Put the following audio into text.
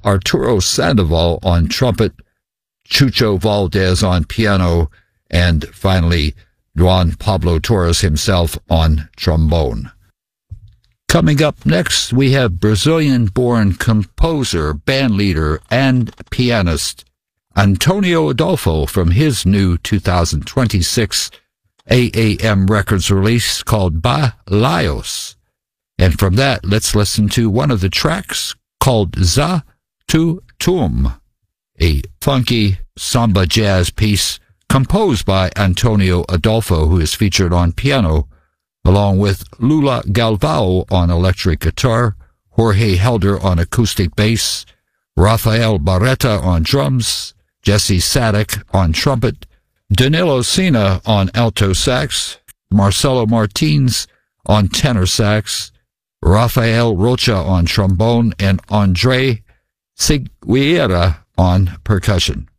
Arturo Sandoval on trumpet, Chucho Valdez on piano, and finally Juan Pablo Torres himself on trombone. Coming up next, we have Brazilian-born composer, bandleader, and pianist Antonio Adolfo from his new 2026 AAM Records release called Balaios. And from that, let's listen to one of the tracks called Za Tu Tum, a funky samba jazz piece composed by Antonio Adolfo, who is featured on piano, along with Lula Galvao on electric guitar, Jorge Helder on acoustic bass, Rafael Barreta on drums, Jesse Sadek on trumpet, Danilo Sena on alto sax, Marcelo Martins on tenor sax, Rafael Rocha on trombone, and Andre Siguiera on percussion.